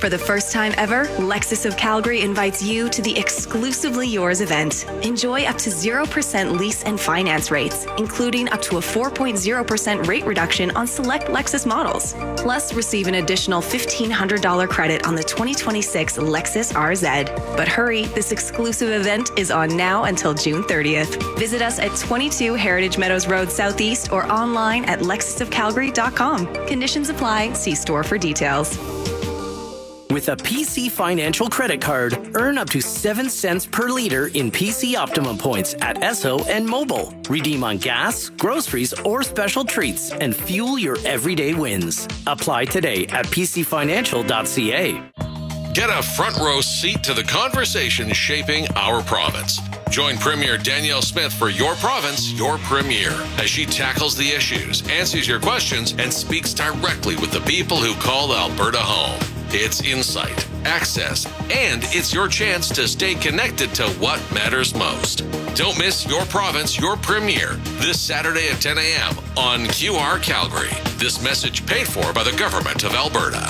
For the first time ever, Lexus of Calgary invites you to the Exclusively Yours event. Enjoy up to 0% lease and finance rates, including up to a 4.0% rate reduction on select Lexus models. Plus, receive an additional $1,500 credit on the 2026 Lexus RZ. But hurry, this exclusive event is on now until June 30th. Visit us at 22 Heritage Meadows Road Southeast or online at lexusofcalgary.com. Conditions apply. See store for details. With a PC Financial credit card, earn up to 7 cents per liter in PC Optimum points at Esso and Mobile. Redeem on gas, groceries, or special treats and fuel your everyday wins. Apply today at pcfinancial.ca. Get a front row seat to the conversation shaping our province. Join Premier Danielle Smith for Your Province, Your Premier, as she tackles the issues, answers your questions, and speaks directly with the people who call Alberta home. It's insight, access, and it's your chance to stay connected to what matters most. Don't miss Your Province, Your Premier this Saturday at 10 a.m. on QR Calgary. This message paid for by the Government of Alberta.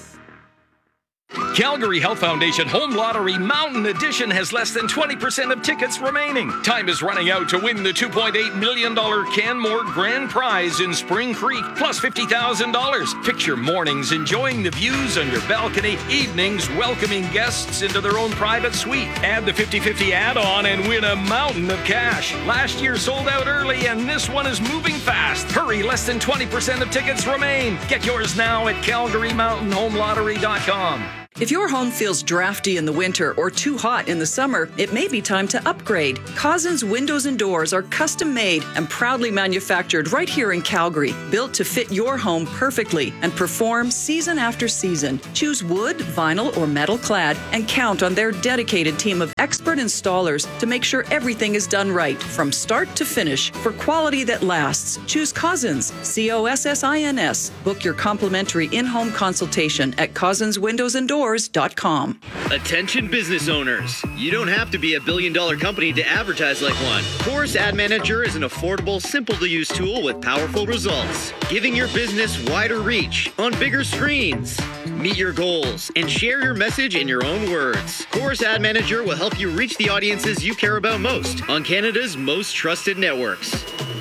Calgary Health Foundation Home Lottery Mountain Edition has less than 20% of tickets remaining. Time is running out to win the $2.8 million Canmore Grand Prize in Spring Creek, plus $50,000. Picture mornings enjoying the views on your balcony, evenings welcoming guests into their own private suite. Add the 50-50 add-on and win a mountain of cash. Last year sold out early, and this one is moving fast. Hurry, less than 20% of tickets remain. Get yours now at CalgaryMountainHomeLottery.com. If your home feels drafty in the winter or too hot in the summer, it may be time to upgrade. Cousins Windows and Doors are custom made and proudly manufactured right here in Calgary, built to fit your home perfectly and perform season after season. Choose wood, vinyl, or metal clad and count on their dedicated team of expert installers to make sure everything is done right from start to finish for quality that lasts. Choose Cousins, COSSINS. Book your complimentary in-home consultation at cousinswindowsanddoors.com. Attention business owners. You don't have to be a billion-dollar company to advertise like one. Chorus Ad Manager is an affordable, simple-to-use tool with powerful results, giving your business wider reach on bigger screens. Meet your goals and share your message in your own words. Chorus Ad Manager will help you reach the audiences you care about most on Canada's most trusted networks.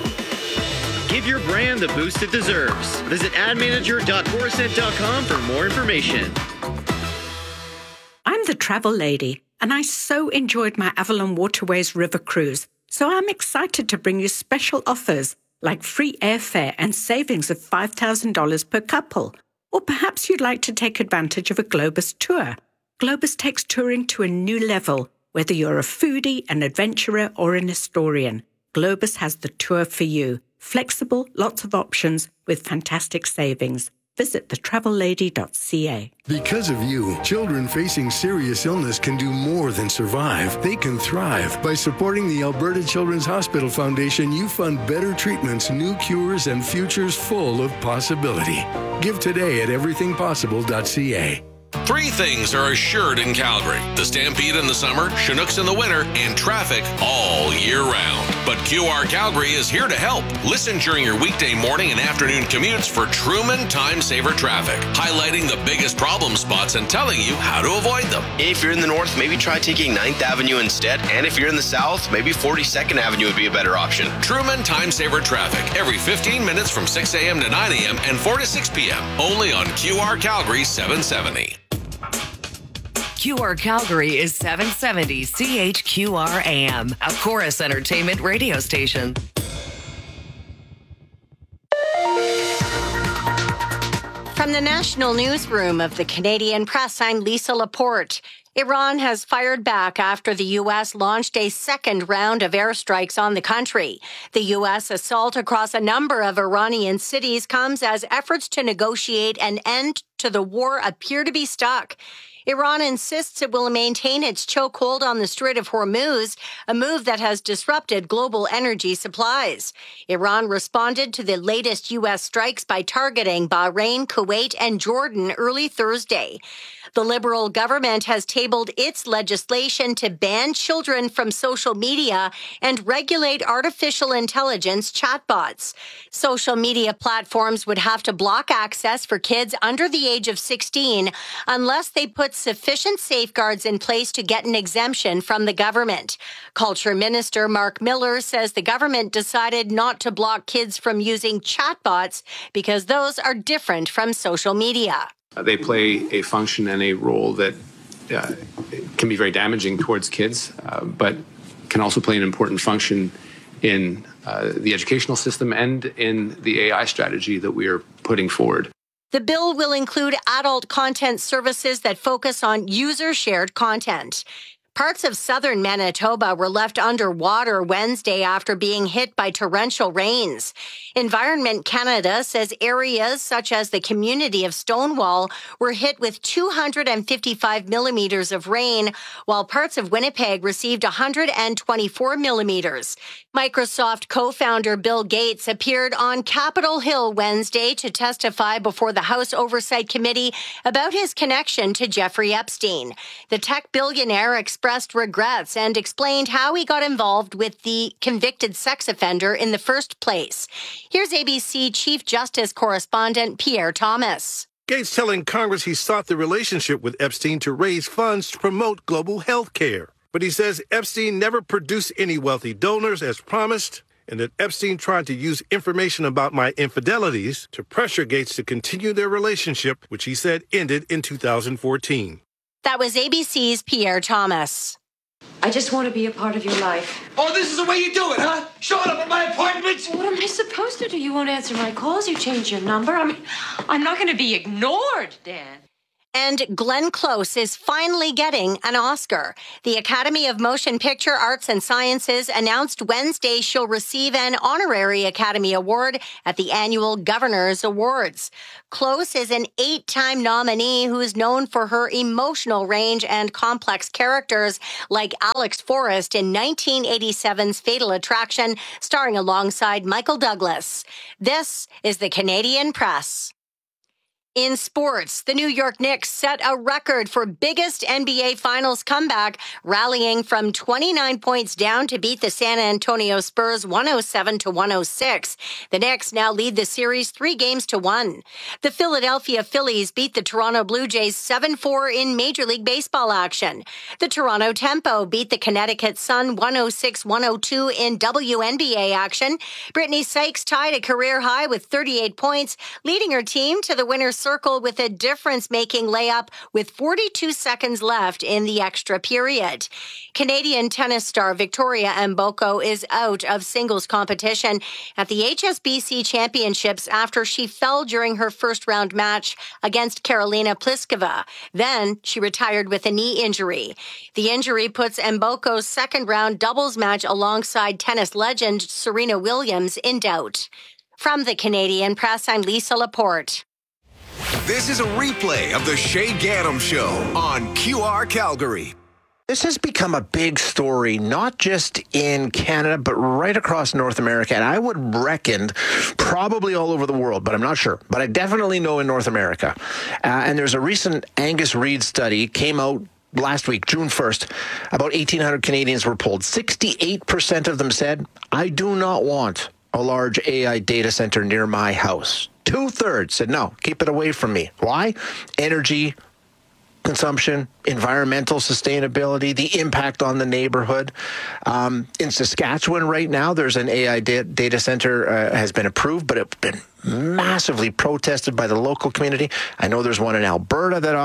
Give your brand the boost it deserves. Visit admanager.chorusnet.com for more information. I'm the travel lady, and I so enjoyed my Avalon Waterways River cruise, so I'm excited to bring you special offers like free airfare and savings of $5,000 per couple. Or perhaps you'd like to take advantage of a Globus tour. Globus takes touring to a new level, whether you're a foodie, an adventurer, or an historian. Globus has the tour for you. Flexible, lots of options with fantastic savings. Visit thetravellady.ca. Because of you, children facing serious illness can do more than survive. They can thrive. By supporting the Alberta Children's Hospital Foundation, you fund better treatments, new cures, and futures full of possibility. Give today at everythingpossible.ca. 3 things are assured in Calgary: the Stampede in the summer, Chinooks in the winter, and traffic all year round. But QR Calgary is here to help. Listen during your weekday morning and afternoon commutes for Truman Time Saver Traffic, highlighting the biggest problem spots and telling you how to avoid them. If you're in the north, maybe try taking 9th Avenue instead. And if you're in the south, maybe 42nd Avenue would be a better option. Truman Time Saver Traffic, every 15 minutes from 6 a.m. to 9 a.m. and 4 to 6 p.m. Only on QR Calgary 770. QR Calgary is 770 CHQR AM, a Chorus Entertainment radio station. From the national newsroom of the Canadian Press, I'm Lisa Laporte. Iran has fired back after the U.S. launched a second round of airstrikes on the country. The U.S. assault across a number of Iranian cities comes as efforts to negotiate an end to the war appear to be stuck. Iran insists it will maintain its chokehold on the Strait of Hormuz, a move that has disrupted global energy supplies. Iran responded to the latest U.S. strikes by targeting Bahrain, Kuwait, and Jordan early Thursday. The Liberal government has tabled its legislation to ban children from social media and regulate artificial intelligence chatbots. Social media platforms would have to block access for kids under the age of 16 unless they put sufficient safeguards in place to get an exemption from the government. Culture Minister Mark Miller says the government decided not to block kids from using chatbots because those are different from social media. They play a function and a role that can be very damaging towards kids, but can also play an important function in the educational system and in the AI strategy that we are putting forward. The bill will include adult content services that focus on user-shared content. Parts of southern Manitoba were left underwater Wednesday after being hit by torrential rains. Environment Canada says areas such as the community of Stonewall were hit with 255 millimeters of rain, while parts of Winnipeg received 124 millimeters. Microsoft co-founder Bill Gates appeared on Capitol Hill Wednesday to testify before the House Oversight Committee about his connection to Jeffrey Epstein. The tech billionaire expressed regrets and explained how he got involved with the convicted sex offender in the first place. Here's ABC Chief Justice correspondent Pierre Thomas. Gates telling Congress he sought the relationship with Epstein to raise funds to promote global health care. But he says Epstein never produced any wealthy donors as promised, and that Epstein tried to use information about my infidelities to pressure Gates to continue their relationship, which he said ended in 2014. That was ABC's Pierre Thomas. I just want to be a part of your life. Oh, this is the way you do it, huh? Showing up at my appointments? What am I supposed to do? You won't answer my calls. You changed your number. I mean, I'm not going to be ignored, Dan. And Glenn Close is finally getting an Oscar. The Academy of Motion Picture Arts and Sciences announced Wednesday she'll receive an honorary Academy Award at the annual Governors Awards. Close is an 8-time nominee who is known for her emotional range and complex characters like Alex Forrest in 1987's Fatal Attraction, starring alongside Michael Douglas. This is the Canadian Press. In sports, the New York Knicks set a record for biggest NBA Finals comeback, rallying from 29 points down to beat the San Antonio Spurs 107-106. The Knicks now lead the series 3-1. The Philadelphia Phillies beat the Toronto Blue Jays 7-4 in Major League Baseball action. The Toronto Tempo beat the Connecticut Sun 106-102 in WNBA action. Brittany Sykes tied a career high with 38 points, leading her team to the winner's circle with a difference-making layup with 42 seconds left in the extra period. Canadian tennis star Victoria Mboko is out of singles competition at the HSBC Championships after she fell during her first-round match against Karolina Pliskova. Then she retired with a knee injury. The injury puts Mboko's second-round doubles match alongside tennis legend Serena Williams in doubt. From the Canadian Press, I'm Lisa Laporte. This is a replay of the Shay Gaddam Show on QR Calgary. This has become a big story, not just in Canada, but right across North America. And I would reckon probably all over the world, but I'm not sure. But I definitely know in North America. And there's a recent Angus Reid study came out last week, June 1st. About 1,800 Canadians were polled. 68% of them said, I do not want a large AI data center near my house. 2/3 said, no, keep it away from me. Why? Energy consumption, environmental sustainability, the impact on the neighborhood. In Saskatchewan right now, there's an AI data center has been approved, but it's been massively protested by the local community. I know there's one in Alberta that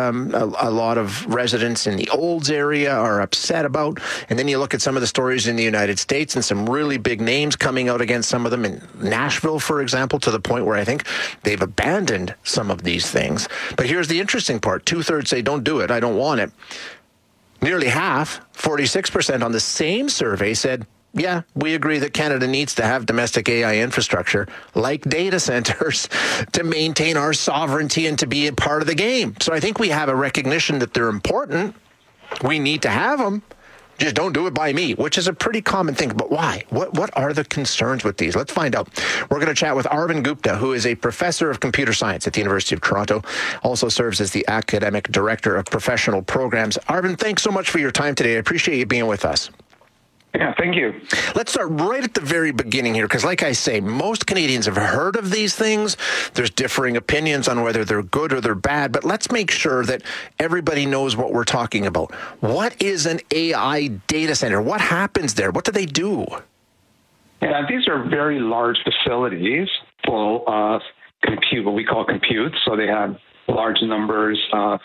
a lot of residents in the Olds area are upset about. And then you look at some of the stories in the United States and some really big names coming out against some of them in Nashville, for example, to the point where I think they've abandoned some of these things. But here's the interesting part. 2/3 say, don't do it. I don't want it. Nearly half, 46% on the same survey said, Yeah, we agree that Canada needs to have domestic AI infrastructure like data centers to maintain our sovereignty and to be a part of the game. So I think we have a recognition that they're important. We need to have them. Just don't do it by me, which is a pretty common thing. But why? What are the concerns with these? Let's find out. We're going to chat with Arvind Gupta, who is a professor of computer science at the University of Toronto, also serves as the academic director of professional programs. Arvind, thanks so much for your time today. I appreciate you being with us. Yeah, thank you. Let's start right at the very beginning here, because like I say, most Canadians have heard of these things. There's differing opinions on whether they're good or they're bad, but let's make sure that everybody knows what we're talking about. What is an AI data center? What happens there? What do they do? Yeah, these are very large facilities full of compute, what we call compute. So they have large numbers of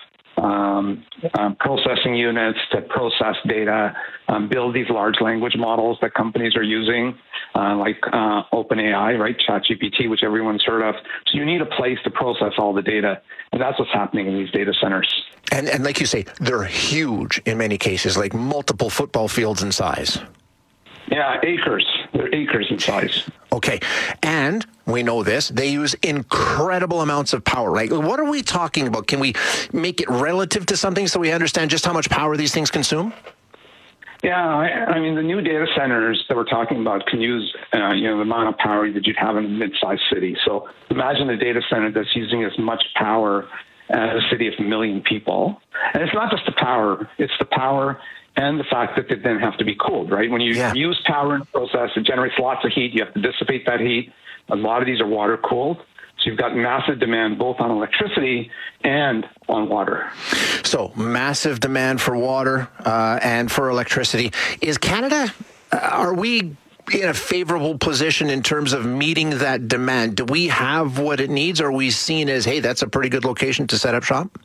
processing units that process data, build these large language models that companies are using, like OpenAI, right? ChatGPT, which everyone's heard of. So you need a place to process all the data. And that's what's happening in these data centers. And like you say, they're huge in many cases, like multiple football fields in size. Yeah, acres. They're acres in size. Okay. And we know this. They use incredible amounts of power. Like, what are we talking about? Can we make it relative to something so we understand just how much power these things consume? Yeah, I mean, the new data centers that we're talking about can use, the amount of power that you'd have in a mid-sized city. So imagine a data center that's using as much power as a city of 1 million people. And it's not just the power, it's the power and the fact that they then have to be cooled, right? When you use power in the process, it generates lots of heat. You have to dissipate that heat. A lot of these are water cooled. So you've got massive demand both on electricity and on water. So massive demand for water and for electricity. Is Canada, are we in a favorable position in terms of meeting that demand? Do we have what it needs? Or are we seen as, hey, that's a pretty good location to set up shop?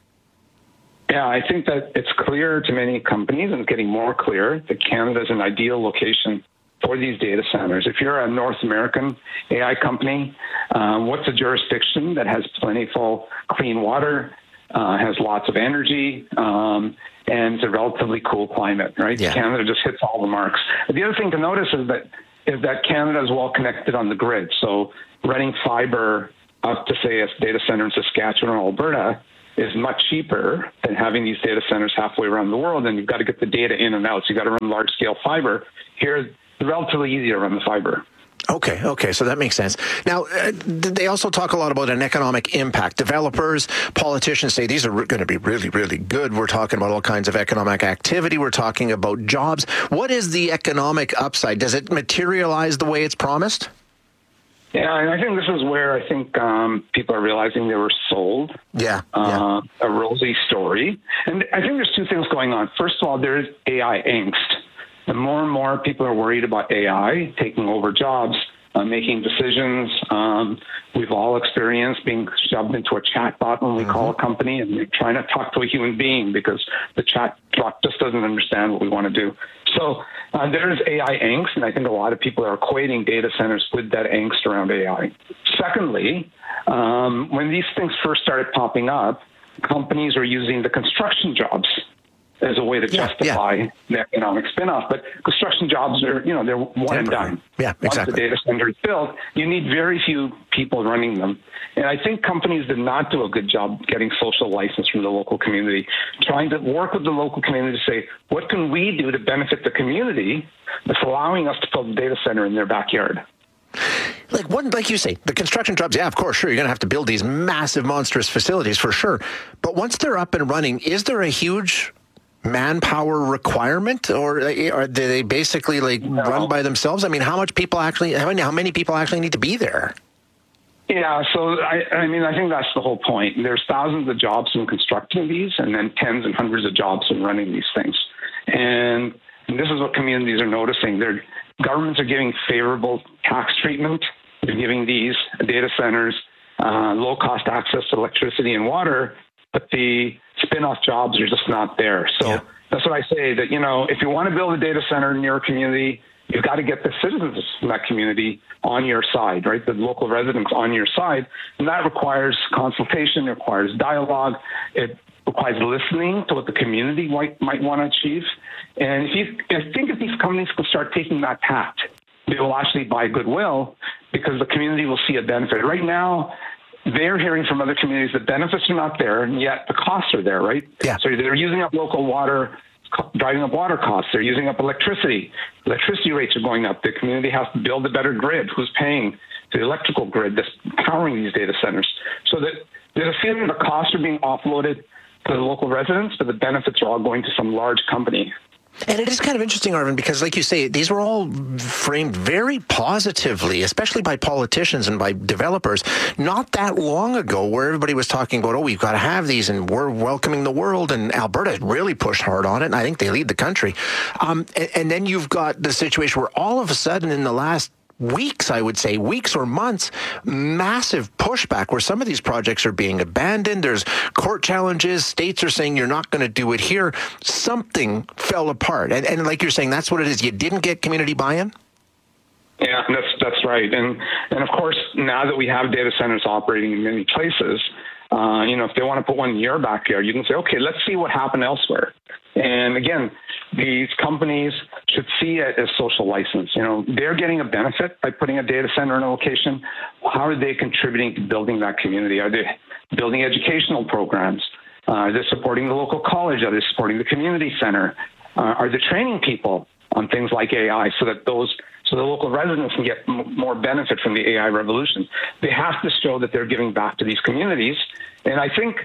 Yeah, I think that it's clear to many companies, and it's getting more clear, that Canada is an ideal location for these data centers. If you're a North American AI company, what's a jurisdiction that has plentiful clean water, has lots of energy, and it's a relatively cool climate, right? Yeah. Canada just hits all the marks. The other thing to notice is that Canada is well connected on the grid. So running fiber up to, say, a data center in Saskatchewan or Alberta is much cheaper than having these data centers halfway around the world, and you've got to get the data in and out. So you've got to run large-scale fiber. Here, it's relatively easy to run the fiber. Okay, so that makes sense. Now, they also talk a lot about an economic impact. Developers, politicians say these are going to be really, really good. We're talking about all kinds of economic activity. We're talking about jobs. What is the economic upside? Does it materialize the way it's promised? Yeah, and I think this is where I think people are realizing they were sold a rosy story. And I think there's two things going on. First of all, there is AI angst. And more people are worried about AI taking over jobs, making decisions. We've all experienced being shoved into a chat bot when we call a company and we're trying to talk to a human being because the chat bot just doesn't understand what we want to do. So there is AI angst, and I think a lot of people are equating data centers with that angst around AI. Secondly, when these things first started popping up, companies are using the construction jobs as a way to justify the economic spin-off. But construction jobs are, they're one and done. Yeah, exactly. Once the data center is built, you need very few people running them. And I think companies did not do a good job getting social license from the local community, trying to work with the local community to say, what can we do to benefit the community that's allowing us to build a data center in their backyard? Like you say, the construction jobs, yeah, of course, sure, you're going to have to build these massive, monstrous facilities for sure. But once they're up and running, is there a huge manpower requirement, or do they basically run by themselves? I mean, how many people actually need to be there? Yeah, so I mean, I think that's the whole point. There's thousands of jobs in constructing these, and then tens and hundreds of jobs in running these things. And this is what communities are noticing. Their governments are giving favorable tax treatment. They're giving these data centers low-cost access to electricity and water, but the spin-off jobs are just not there. So that's what I say, that, if you want to build a data center near a community, you've got to get the citizens in that community on your side, right? The local residents on your side. And that requires consultation, it requires dialogue, it requires listening to what the community might want to achieve. And I think if these companies can start taking that tact, they will actually buy goodwill because the community will see a benefit. Right now, they're hearing from other communities that benefits are not there, and yet the costs are there, right? Yeah. So they're using up local water, driving up water costs. They're using up electricity. Electricity rates are going up. The community has to build a better grid. Who's paying the electrical grid that's powering these data centers? So that there's a feeling the costs are being offloaded to the local residents, but the benefits are all going to some large company. And it is kind of interesting, Arvind, because like you say, these were all framed very positively, especially by politicians and by developers, not that long ago, where everybody was talking about, oh, we've got to have these and we're welcoming the world. And Alberta really pushed hard on it. And I think they lead the country. And then you've got the situation where all of a sudden in the last weeks, I would say, weeks or months, massive pushback where some of these projects are being abandoned. There's court challenges. States are saying you're not going to do it here. Something fell apart. And like you're saying, that's what it is. You didn't get community buy-in? Yeah, that's right. And of course, now that we have data centers operating in many places, if they want to put one in your backyard, you can say, okay, let's see what happened elsewhere. And again, these companies should see it as social license. They're getting a benefit by putting a data center in a location. How are they contributing to building that community? Are they building educational programs? Are they supporting the local college? Are they supporting the community center? Are they training people on things like AI so the local residents can get more benefit from the AI revolution? They have to show that they're giving back to these communities. And I think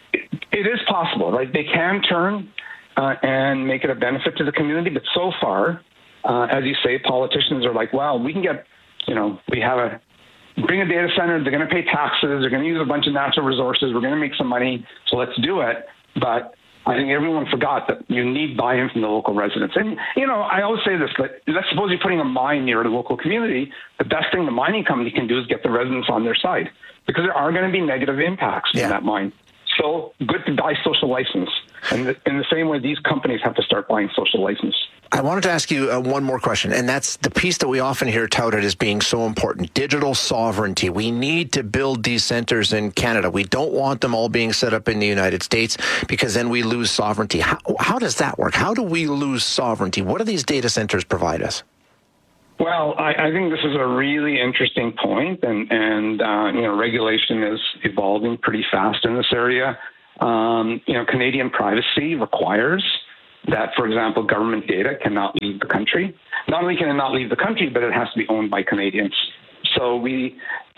it is possible, right? They can turn and make it a benefit to the community. But so far, as you say, politicians are like, well, we can get, bring a data center, they're going to pay taxes, they're going to use a bunch of natural resources, we're going to make some money, so let's do it. But I think everyone forgot that you need buy-in from the local residents. And, I always say this, let's suppose you're putting a mine near the local community. The best thing the mining company can do is get the residents on their side, because there are going to be negative impacts from that mine. So good to buy social license. And in the same way, these companies have to start buying social license. I wanted to ask you one more question, and that's the piece that we often hear touted as being so important, digital sovereignty. We need to build these centers in Canada. We don't want them all being set up in the United States because then we lose sovereignty. How does that work? How do we lose sovereignty? What do these data centers provide us? Well, I think this is a really interesting point, and regulation is evolving pretty fast in this area. Canadian privacy requires that, for example, government data cannot leave the country. Not only can it not leave the country, but it has to be owned by Canadians. So it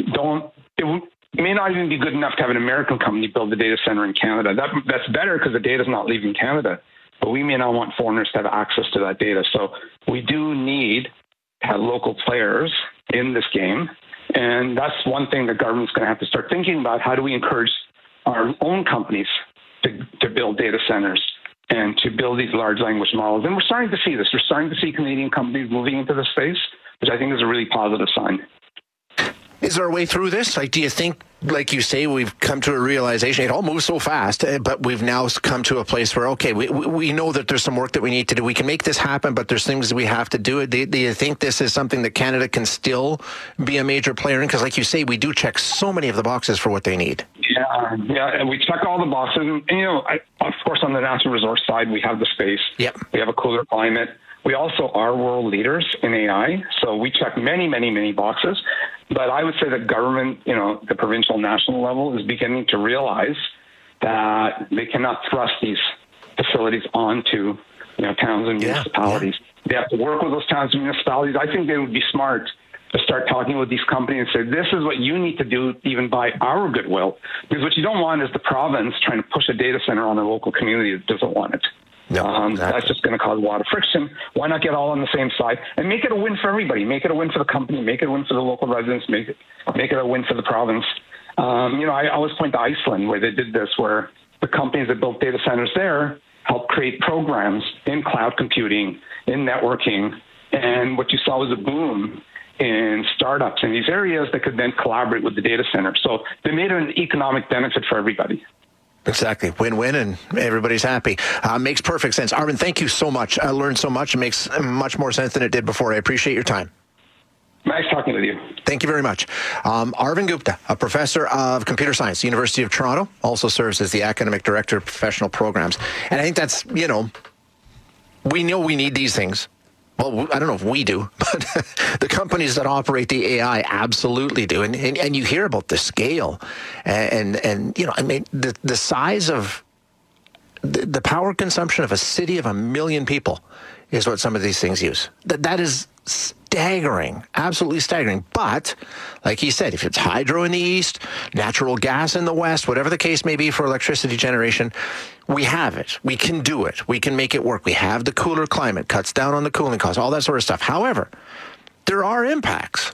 may not even be good enough to have an American company build a data center in Canada. That's better because the data is not leaving Canada, but we may not want foreigners to have access to that data. So we do need to have local players in this game. And that's one thing the government's going to have to start thinking about. How do we encourage our own companies to build data centers and to build these large language models? And we're starting to see this. We're starting to see Canadian companies moving into the space, which I think is a really positive sign. Is there a way through this? Do you think, like you say, we've come to a realization, it all moves so fast, but we've now come to a place where, okay, we know that there's some work that we need to do. We can make this happen, but there's things that we have to do. Do you think this is something that Canada can still be a major player in? Because like you say, we do check so many of the boxes for what they need. Yeah, and we check all the boxes. And, of course, on the natural resource side, we have the space. Yep. We have a cooler climate. We also are world leaders in AI, so we check many, many, many boxes. But I would say that government, the provincial, national level, is beginning to realize that they cannot thrust these facilities onto, towns and municipalities. They have to work with those towns and municipalities. I think they would be smart to start talking with these companies and say, this is what you need to do, even by our goodwill. Because what you don't want is the province trying to push a data center on a local community that doesn't want it. No, exactly. That's just going to cause a lot of friction. Why not get all on the same side and make it a win for everybody? Make it a win for the company. Make it a win for the local residents. Make it a win for the province. I always point to Iceland, where they did this, where the companies that built data centers there helped create programs in cloud computing, in networking, and what you saw was a boom in startups in these areas that could then collaborate with the data center. So they made it an economic benefit for everybody. Exactly. Win-win, and everybody's happy. Makes perfect sense. Arvind, thank you so much. I learned so much. It makes much more sense than it did before. I appreciate your time. Nice talking with you. Thank you very much. Arvind Gupta, a professor of computer science, University of Toronto, also serves as the academic director of professional programs. And I think that's, we know we need these things. Well, I don't know if we do, but the companies that operate the AI absolutely do. And you hear about the scale and the size of the power consumption of a city of 1 million people is what some of these things use. That is staggering, absolutely staggering. But like he said, if it's hydro in the east, natural gas in the west, whatever the case may be for electricity generation, we have it. We can do it. We can make it work. We have the cooler climate, cuts down on the cooling costs, all that sort of stuff. However, there are impacts,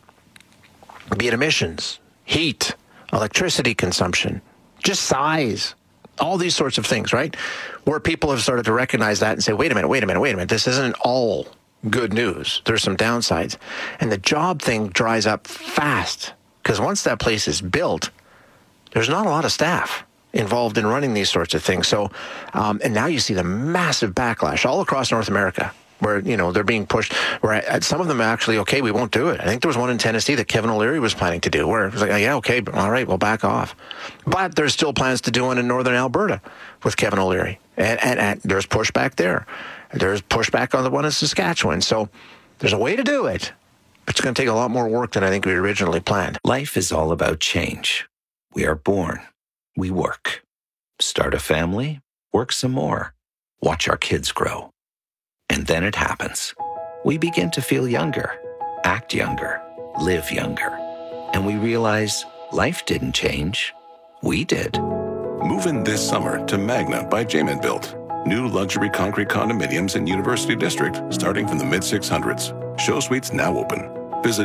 be it emissions, heat, electricity consumption, just size, all these sorts of things, right? Where people have started to recognize that and say, wait a minute. This isn't all good news. There's some downsides. And the job thing dries up fast because once that place is built, there's not a lot of staff involved in running these sorts of things. So, and now you see the massive backlash all across North America where, they're being pushed, where some of them actually, okay, we won't do it. I think there was one in Tennessee that Kevin O'Leary was planning to do where it was like, yeah, okay, all right, we'll back off. But there's still plans to do one in Northern Alberta with Kevin O'Leary. And there's pushback there. There's pushback on the one in Saskatchewan. So there's a way to do it, but it's going to take a lot more work than I think we originally planned. Life is all about change. We are born. We work. Start a family. Work some more. Watch our kids grow. And then it happens. We begin to feel younger, act younger, live younger. And we realize life didn't change. We did. Move in this summer to Magna by Jamin Built. New luxury concrete condominiums in University District starting from the mid-600s. Show suites now open. Visit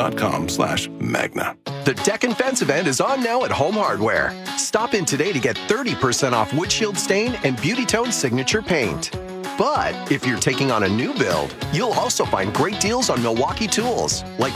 jamin.com/Magna. The Deck and Fence event is on now at Home Hardware. Stop in today to get 30% off Windshield Stain and Beauty Tone Signature Paint. But if you're taking on a new build, you'll also find great deals on Milwaukee tools, like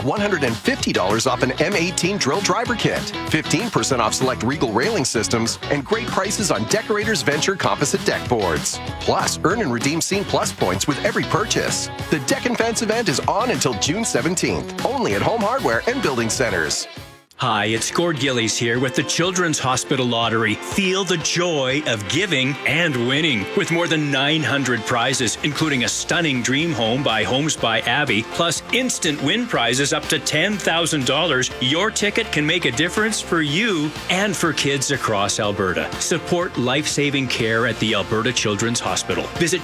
$150 off an M18 drill driver kit, 15% off select Regal railing systems, and great prices on Decorators Venture composite deck boards. Plus, earn and redeem Scene Plus points with every purchase. The Deck and Fence event is on until June 17th, only at Home Hardware and Building Centers. Hi, it's Gord Gillies here with the Children's Hospital Lottery. Feel the joy of giving and winning. With more than 900 prizes, including a stunning dream home by Homes by Abby, plus instant win prizes up to $10,000, your ticket can make a difference for you and for kids across Alberta. Support life-saving care at the Alberta Children's Hospital. Visit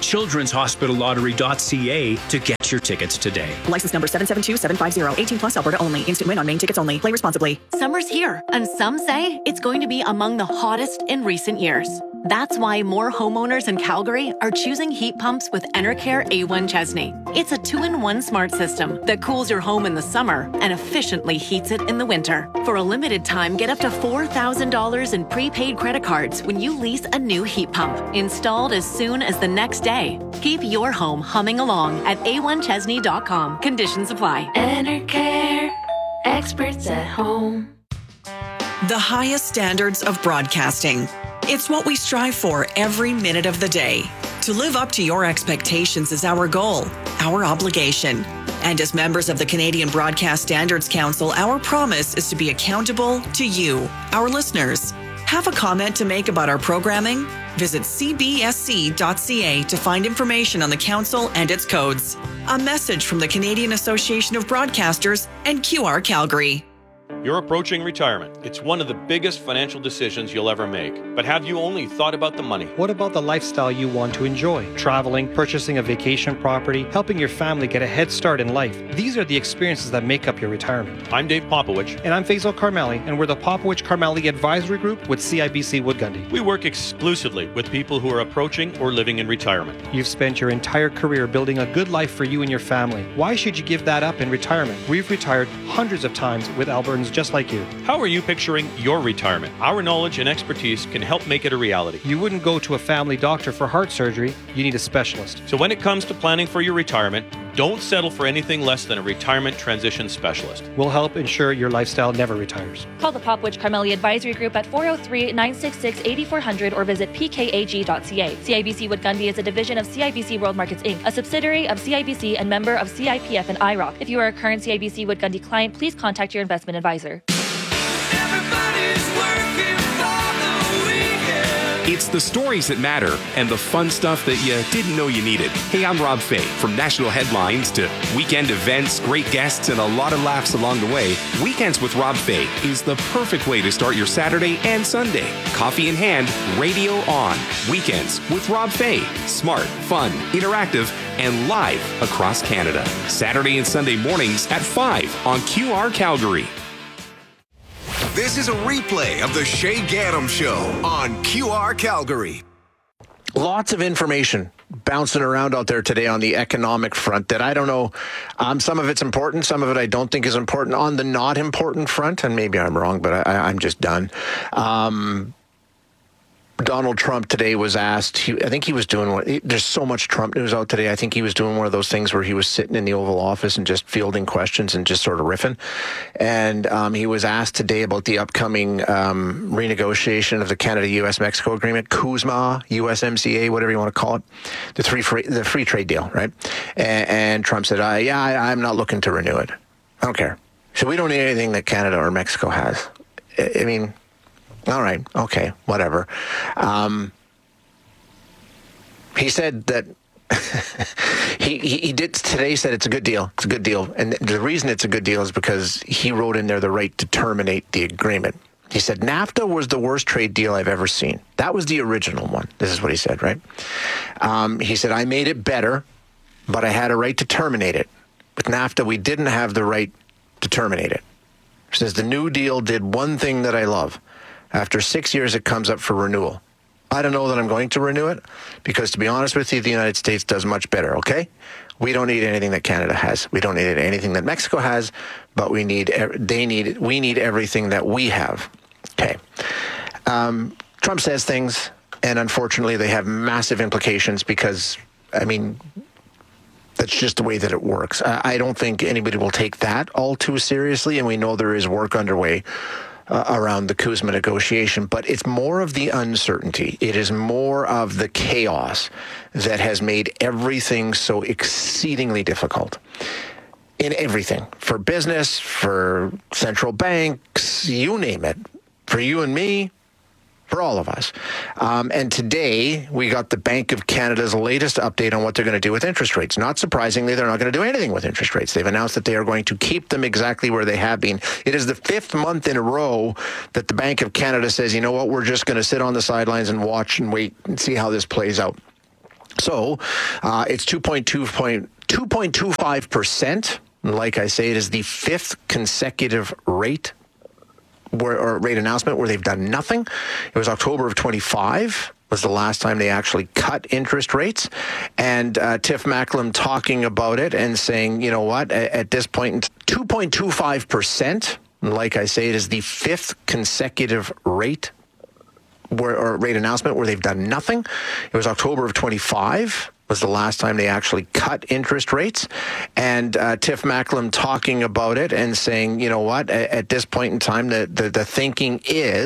children'shospitallottery.ca to get your tickets today. License number 772750. 18 plus Alberta only. Instant win on main tickets only. Play responsibly. Summer's here, and some say it's going to be among the hottest in recent years. That's why more homeowners in Calgary are choosing heat pumps with Enercare A1 Chesney. It's a 2-in-1 smart system that cools your home in the summer and efficiently heats it in the winter. For a limited time, get up to $4,000 in prepaid credit cards when you lease a new heat pump, installed as soon as the next day. Keep your home humming along at a1chesney.com. Conditions apply. Enercare. Experts at home. The highest standards of broadcasting. It's what we strive for every minute of the day. To live up to your expectations is our goal, our obligation. And as members of the Canadian Broadcast Standards Council, our promise is to be accountable to you, our listeners. Have a comment to make about our programming? Visit cbsc.ca to find information on the council and its codes. A message from the Canadian Association of Broadcasters and QR Calgary. You're approaching retirement. It's one of the biggest financial decisions you'll ever make. But have you only thought about the money? What about the lifestyle you want to enjoy? Traveling, purchasing a vacation property, helping your family get a head start in life. These are the experiences that make up your retirement. I'm Dave Popowich. And I'm Faisal Karmali, and we're the Popowich Karmali Advisory Group with CIBC Wood Gundy. We work exclusively with people who are approaching or living in retirement. You've spent your entire career building a good life for you and your family. Why should you give that up in retirement? We've retired hundreds of times with Albertans just like you. How are you picturing your retirement? Our knowledge and expertise can help make it a reality. You wouldn't go to a family doctor for heart surgery. You need a specialist. So when it comes to planning for your retirement, Don't settle for anything less than a retirement transition specialist. We'll help ensure your lifestyle never retires. Call the Popwich Carmelia Advisory Group at 403-966-8400 or visit pkag.ca. CIBC Wood Gundy is a division of CIBC World Markets Inc., a subsidiary of CIBC and member of CIPF and IROC. If you are a current CIBC Wood Gundy client, please contact your investment advisor. It's the stories that matter and the fun stuff that you didn't know you needed. Hey, I'm Rob Fay. From national headlines to weekend events, great guests, and a lot of laughs along the way, Weekends with Rob Fay is the perfect way to start your Saturday and Sunday. Coffee in hand, radio on. Weekends with Rob Fay. Smart, fun, interactive, and live across Canada. Saturday and Sunday mornings at 5 on QR Calgary. This is a replay of the Shay Gaddam Show on QR Calgary. Lots of information bouncing around out there today on the economic front that I don't know. Some of it's important. Some of it I don't think is important. On the not important front, and maybe I'm wrong, but I'm just done. Donald Trump today was asked, I think he was doing there's so much Trump news out today. I think he was doing one of those things where he was sitting in the Oval Office and just fielding questions and just sort of riffing. And he was asked today about the upcoming renegotiation of the Canada-US-Mexico agreement, CUSMA, USMCA, whatever you want to call it, the free trade deal, right? And Trump said, I'm not looking to renew it. I don't care. So we don't need anything that Canada or Mexico has. I mean, all right, okay, whatever. He said that he did today said it's a good deal. It's a good deal. And the reason it's a good deal is because he wrote in there the right to terminate the agreement. He said, NAFTA was the worst trade deal I've ever seen. That was the original one. This is what he said, right? He said, I made it better, but I had a right to terminate it. With NAFTA, we didn't have the right to terminate it. He says, the New Deal did one thing that I love. After 6 years, it comes up for renewal. I don't know that I'm going to renew it because, to be honest with you, the United States does much better, okay? We don't need anything that Canada has. We don't need anything that Mexico has, but we need everything that we have, okay? Trump says things, and unfortunately, they have massive implications because, I mean, that's just the way that it works. I don't think anybody will take that all too seriously, and we know there is work underway around the CUSMA negotiation, but it's more of the uncertainty. It is more of the chaos that has made everything so exceedingly difficult. In everything. For business, for central banks, you name it. For you and me, for all of us. And today, we got the Bank of Canada's latest update on what they're going to do with interest rates. Not surprisingly, they're not going to do anything with interest rates. They've announced that they are going to keep them exactly where they have been. It is the 5th month in a row that the Bank of Canada says, you know what, we're just going to sit on the sidelines and watch and wait and see how this plays out. So it's 2.25%. Like I say, it is the 5th consecutive rate announcement where they've done nothing. It was October of 25 was the last time they actually cut interest rates. And Tiff Macklem talking about it and saying, you know what, at this point, 2.25%, like I say, it is the 5th consecutive rate announcement where they've done nothing. It was October of 25 was the last time they actually cut interest rates. And Tiff Macklem talking about it and saying, you know what, at this point in time, the thinking is